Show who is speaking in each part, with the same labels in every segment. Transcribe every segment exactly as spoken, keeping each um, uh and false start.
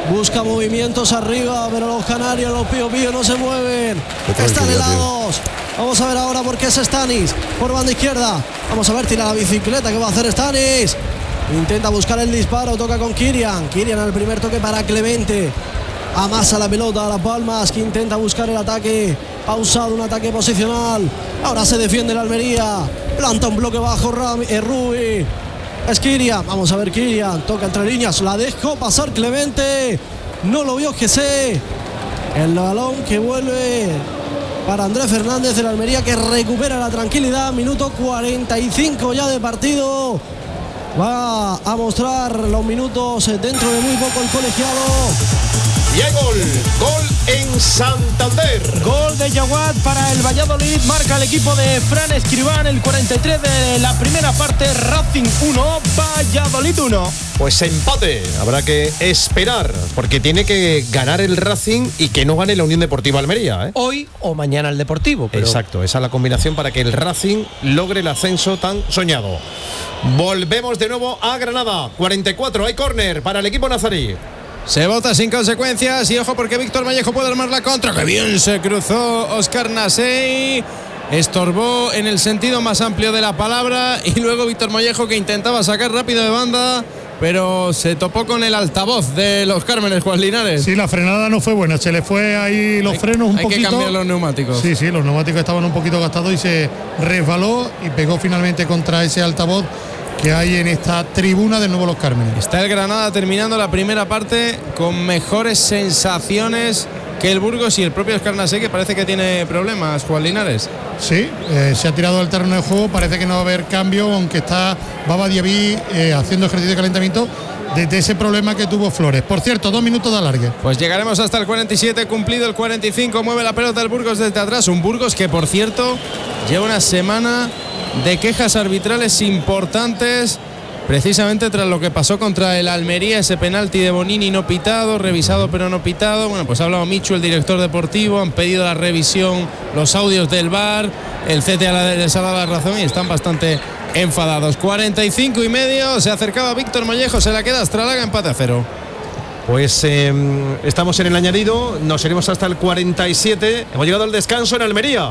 Speaker 1: busca movimientos arriba, pero los canarios, los pío pío no se mueven, están helados. Vamos a ver ahora por qué es Stanis, por banda izquierda, vamos a ver, tira la bicicleta, ¿qué va a hacer Stanis? Intenta buscar el disparo, toca con Kirian, Kirian al primer toque para Clemente, amasa la pelota a Las Palmas, que intenta buscar el ataque pausado, un ataque posicional, ahora se defiende la Almería, planta un bloque bajo Rami, eh, Rubí, es Kirian, vamos a ver Kirian, toca entre líneas, la dejó pasar Clemente, no lo vio que sé, el balón que vuelve para Andrés Fernández de la Almería, que recupera la tranquilidad, minuto cuarenta y cinco ya de partido, va a mostrar los minutos dentro de muy poco el colegiado.
Speaker 2: Y hay gol, gol en Santander.
Speaker 3: Gol de Yaguat para el Valladolid, marca el equipo de Fran Escribán, el cuarenta y tres de la primera parte, Racing uno, Valladolid uno.
Speaker 2: Pues empate, habrá que esperar, porque tiene que ganar el Racing y que no gane la Unión Deportiva Almería, ¿eh?
Speaker 3: Hoy o mañana el Deportivo. Pero...
Speaker 2: Exacto, esa es la combinación para que el Racing logre el ascenso tan soñado. Volvemos de nuevo a Granada, cuarenta y cuatro, hay córner para el equipo nazarí.
Speaker 3: Se vota sin consecuencias y ojo porque Víctor Vallejo puede armar la contra. ¡Qué bien se cruzó Óscar Nasey! Estorbó en el sentido más amplio de la palabra y luego Víctor Vallejo, que intentaba sacar rápido de banda, pero se topó con el altavoz de los Cármenes, Juan Linares.
Speaker 4: Sí, la frenada no fue buena, se le fue ahí los
Speaker 3: hay,
Speaker 4: frenos un
Speaker 3: hay
Speaker 4: poquito.
Speaker 3: Hay que cambiar los neumáticos.
Speaker 4: Sí, sí, los neumáticos estaban un poquito gastados y se resbaló y pegó finalmente contra ese altavoz que hay en esta tribuna del nuevo Los Cármenes.
Speaker 3: Está el Granada terminando la primera parte con mejores sensaciones que el Burgos y el propio Óscar Nasey, que parece que tiene problemas, Juan Linares.
Speaker 4: Sí, eh, se ha tirado al terreno de juego, parece que no va a haber cambio, aunque está Baba Diaby eh, haciendo ejercicio de calentamiento desde ese problema que tuvo Flores. Por cierto, dos minutos de alargue.
Speaker 3: Pues llegaremos hasta el cuarenta y siete, cumplido el cuarenta y cinco, mueve la pelota el Burgos desde atrás, un Burgos que, por cierto, lleva una semana de quejas arbitrales importantes, precisamente tras lo que pasó contra el Almería, ese penalti de Bonini no pitado, revisado pero no pitado. Bueno, pues ha hablado Michu, el director deportivo, han pedido la revisión, los audios del V A R, el C T A les ha dado la razón y están bastante enfadados. cuarenta y cinco y medio, se acercaba Víctor Vallejo, se la queda Astralaga, empate a cero.
Speaker 2: Pues eh, estamos en el añadido, nos iremos hasta el cuarenta y siete, hemos llegado al descanso en Almería.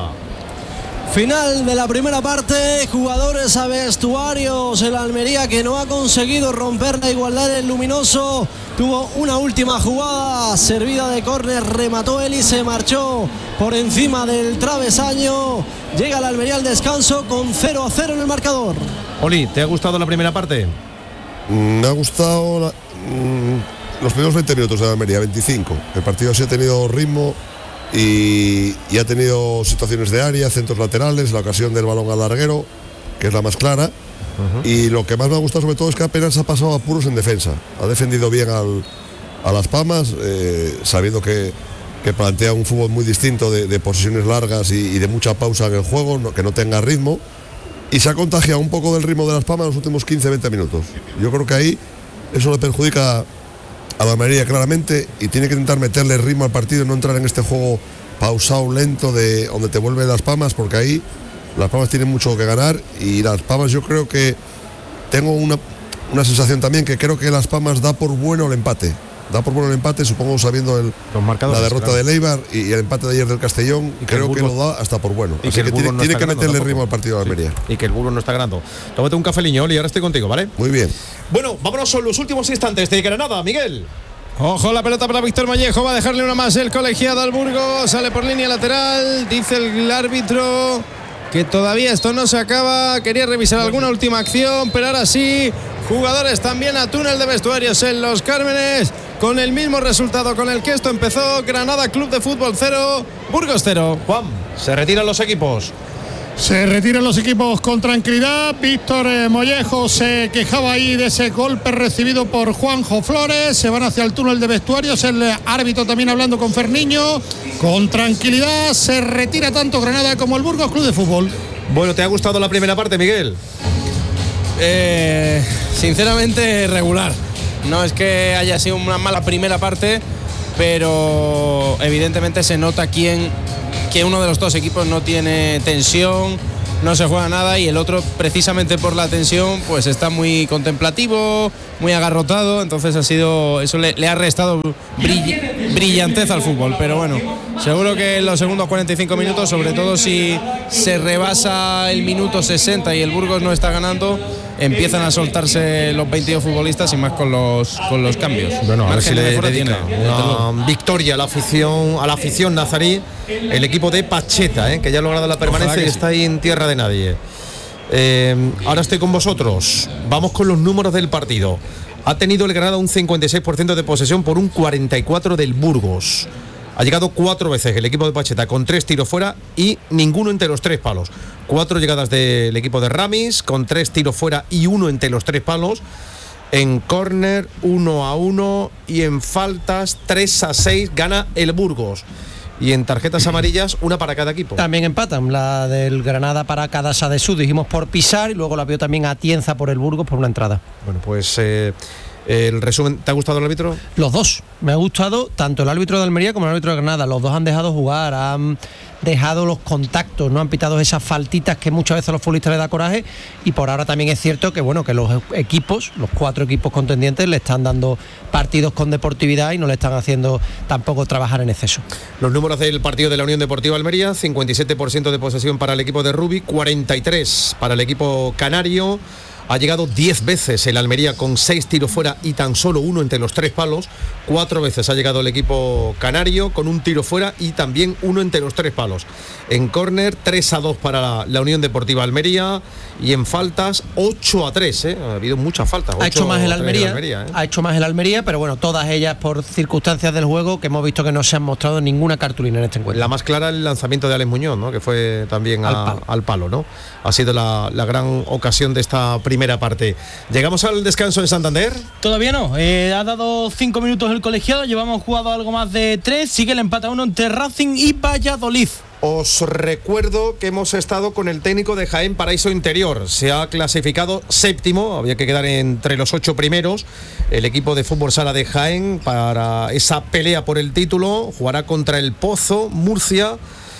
Speaker 1: Final de la primera parte, jugadores a vestuarios, el Almería que no ha conseguido romper la igualdad del Luminoso, tuvo una última jugada, servida de córner, remató él y se marchó por encima del travesaño, llega la Almería al descanso con cero a cero en el marcador.
Speaker 2: Oli, ¿te ha gustado la primera parte?
Speaker 5: Me ha gustado la, mmm, los primeros veinte minutos de la Almería, veinticinco, el partido sí ha tenido ritmo. Y, y ha tenido situaciones de área, centros laterales, la ocasión del balón al larguero, que es la más clara. Uh-huh. Y lo que más me ha gustado sobre todo es que apenas ha pasado apuros en defensa. Ha defendido bien al, a Las Palmas, eh, sabiendo que, que plantea un fútbol muy distinto de, de posiciones largas y, y de mucha pausa en el juego, no, que no tenga ritmo. Y se ha contagiado un poco del ritmo de Las Palmas en los últimos quince a veinte minutos. Yo creo que ahí eso le perjudica a la Almería claramente y tiene que intentar meterle ritmo al partido y no entrar en este juego pausado, lento, de donde te vuelven Las Palmas, porque ahí Las Palmas tienen mucho que ganar y Las Palmas, yo creo que tengo una, una sensación también que creo que Las Palmas da por bueno el empate. Da por bueno el empate, supongo, sabiendo el, la derrota claro. de Leibar y, y el empate de ayer del Castellón, y creo que, Burgos, que lo da hasta por bueno.
Speaker 2: Y
Speaker 5: Así
Speaker 2: que,
Speaker 5: que tiene,
Speaker 2: no
Speaker 5: tiene que
Speaker 2: ganando,
Speaker 5: meterle
Speaker 2: tampoco.
Speaker 5: ritmo al partido de Almería.
Speaker 2: Sí, y que el Burgos no está ganando. Tómate un cafeliño, Oli, ahora estoy contigo, ¿vale?
Speaker 5: Muy bien.
Speaker 2: Bueno, vámonos con los últimos instantes de Granada, Miguel.
Speaker 3: Ojo, la pelota para Víctor Vallejo, va a dejarle una más el colegiado al Burgos, sale por línea lateral, dice el árbitro que todavía esto no se acaba, quería revisar alguna última acción, pero ahora sí, jugadores también a túnel de vestuarios en Los Cármenes, con el mismo resultado con el que esto empezó, Granada Club de Fútbol cero, Burgos cero.
Speaker 2: Juan, se retiran los equipos.
Speaker 4: Se retiran los equipos con tranquilidad. Víctor eh, Mollejo se quejaba ahí de ese golpe recibido por Juanjo Flores. Se van hacia el túnel de vestuarios. El árbitro también hablando con Ferniño. Con tranquilidad se retira tanto Granada como el Burgos Club de Fútbol.
Speaker 2: Bueno, ¿te ha gustado la primera parte, Miguel?
Speaker 3: Eh, sinceramente, regular. No es que haya sido una mala primera parte, pero evidentemente se nota quién... que uno de los dos equipos no tiene tensión, no se juega nada, y el otro, precisamente por la tensión, pues está muy contemplativo, muy agarrotado, entonces ha sido eso le, le ha restado brill, brillantez al fútbol. Pero bueno, seguro que en los segundos cuarenta y cinco minutos, sobre todo si se rebasa el minuto sesenta y el Burgos no está ganando, empiezan a soltarse los veintidós futbolistas y más con los con los cambios.
Speaker 2: Bueno, a ver si le dedica
Speaker 3: tiene,
Speaker 2: una victoria a la afición a la afición nazarí, el equipo de Pacheta, ¿eh? que ya ha logrado la permanencia y está ahí en tierra de nadie. Eh, ahora estoy con vosotros. Vamos con los números del partido. Ha tenido el Granada un cincuenta y seis por ciento de posesión por un cuarenta y cuatro por ciento del Burgos. Ha llegado cuatro veces el equipo de Pacheta, con tres tiros fuera y ninguno entre los tres palos. Cuatro llegadas del equipo de Ramis, con tres tiros fuera y uno entre los tres palos. En córner, uno a uno, y en faltas, tres a seis, gana el Burgos. Y en tarjetas amarillas, una para cada equipo.
Speaker 1: También empatan, la del Granada para Cadasa de Sud, dijimos por pisar, y luego la vio también Atienza por el Burgos por una entrada.
Speaker 2: Bueno, pues eh, el resumen, ¿te ha gustado el árbitro?
Speaker 1: Los dos, me ha gustado tanto el árbitro de Almería como el árbitro de Granada. Los dos han dejado jugar, han dejado los contactos, no han pitado esas faltitas que muchas veces a los futbolistas les da coraje, y por ahora también es cierto que bueno, que los equipos, los cuatro equipos contendientes, le están dando partidos con deportividad y no le están haciendo tampoco trabajar en exceso.
Speaker 2: Los números del partido de la Unión Deportiva Almería: cincuenta y siete por ciento de posesión para el equipo de Rubi, cuarenta y tres para el equipo canario. Ha llegado diez veces el Almería con seis tiros fuera y tan solo uno entre los tres palos. Cuatro veces ha llegado el equipo canario con un tiro fuera y también uno entre los tres palos. En córner, tres a dos para la, la Unión Deportiva Almería, y en faltas, ocho a tres. ¿eh? Ha habido muchas faltas.
Speaker 1: Ha hecho más el Almería,
Speaker 2: Almería ¿eh?
Speaker 1: ha hecho más el Almería, pero bueno, todas ellas por circunstancias del juego que hemos visto que no se han mostrado ninguna cartulina en este encuentro.
Speaker 2: La más clara, el lanzamiento de Alex Muñoz, ¿no? que fue también a, al palo, al palo ¿no? Ha sido la, la gran ocasión de esta primera parte. ¿Llegamos al descanso en Santander?
Speaker 6: Todavía no, eh, ha dado cinco minutos el colegiado, llevamos jugado algo más de tres, sigue el empate a uno entre Racing y Valladolid.
Speaker 2: Os recuerdo que hemos estado con el técnico de Jaén Paraíso Interior. Se ha clasificado séptimo, había que quedar entre los ocho primeros. El equipo de fútbol sala de Jaén, para esa pelea por el título, jugará contra el Pozo Murcia.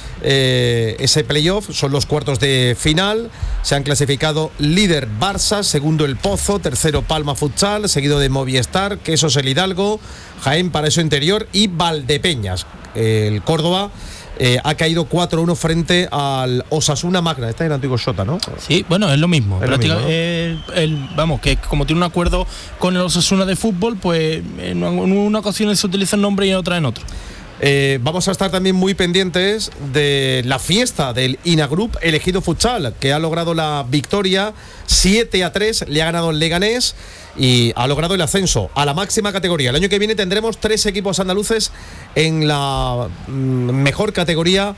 Speaker 2: Eh, ese playoff son los cuartos de final. Se han clasificado líder Barça, segundo el Pozo, tercero Palma Futsal, seguido de Movistar, Quesos el Hidalgo, Jaén Paraíso Interior y Valdepeñas. Eh, el Córdoba Eh, ha caído cuatro a uno frente al Osasuna Magna. Este es el antiguo Xota, ¿no?
Speaker 6: Sí, bueno, es lo mismo.
Speaker 2: Es lo mismo, ¿no?
Speaker 6: eh, el, vamos, que como tiene un acuerdo con el Osasuna de fútbol, pues en una ocasión se utiliza el nombre y en otra en otro.
Speaker 2: Eh, vamos a estar también muy pendientes de la fiesta del Inagroup Elegido Futsal, que ha logrado la victoria siete a tres, le ha ganado el Leganés y ha logrado el ascenso a la máxima categoría. El año que viene tendremos tres equipos andaluces en la mm, mejor categoría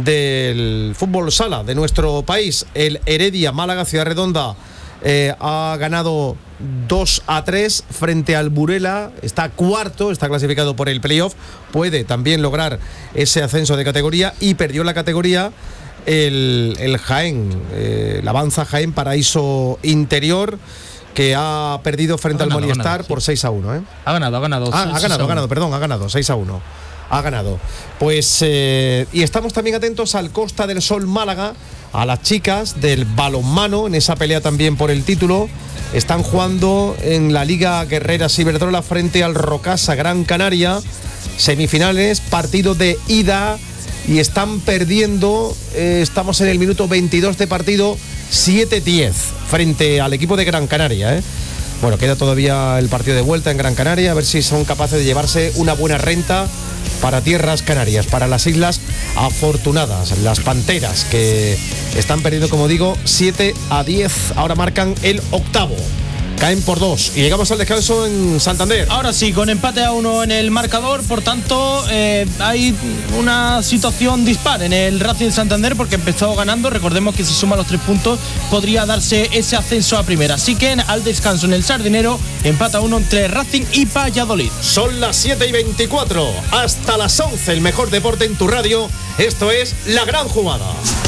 Speaker 2: del fútbol sala de nuestro país. El Heredia Málaga Ciudad Redonda eh, ha ganado dos a tres frente al Burela, está cuarto, está clasificado por el playoff, puede también lograr ese ascenso de categoría, y perdió la categoría el, el Jaén, eh, el Avanza Jaén Paraíso Interior, que ha perdido frente ha ganado, al Movistar ganado, sí. por seis a uno. ¿eh?
Speaker 6: Ha ganado, ha ganado.
Speaker 2: Ah, ha ganado, ha ganado, perdón, ha ganado, seis a uno. Ha ganado. Pues, eh, y estamos también atentos al Costa del Sol Málaga, a las chicas del balonmano, en esa pelea también por el título. Están jugando en la Liga Guerrera Ciberdrola frente al Rocasa Gran Canaria. Semifinales, partido de ida, y están perdiendo. Eh, estamos en el minuto veintidós de partido, siete diez, frente al equipo de Gran Canaria. ¿eh? Bueno, queda todavía el partido de vuelta en Gran Canaria, a ver si son capaces de llevarse una buena renta para tierras canarias, para las Islas Afortunadas, las Panteras, que están perdiendo, como digo, siete a diez. Ahora marcan el octavo. Caen por dos y llegamos al descanso en Santander.
Speaker 6: Ahora sí, con empate a uno en el marcador, por tanto eh, hay una situación dispar en el Racing Santander, porque empezó ganando. Recordemos que si suma los tres puntos podría darse ese ascenso a primera. Así que al descanso en el Sardinero, empate a uno entre Racing y Valladolid.
Speaker 2: Son las siete y veinticuatro, hasta las once el mejor deporte en tu radio. Esto es La Gran Jugada.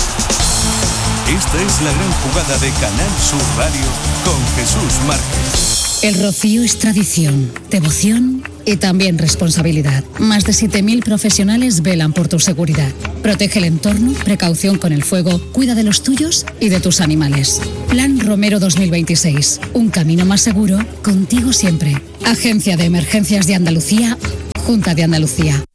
Speaker 7: Esta es La Gran Jugada de Canal Sur Radio con Jesús Márquez.
Speaker 8: El rocío es tradición, devoción y también responsabilidad. Más de siete mil profesionales velan por tu seguridad. Protege el entorno, precaución con el fuego, cuida de los tuyos y de tus animales. Plan Romero dos mil veintiséis. Un camino más seguro, contigo siempre. Agencia de Emergencias de Andalucía, Junta de Andalucía.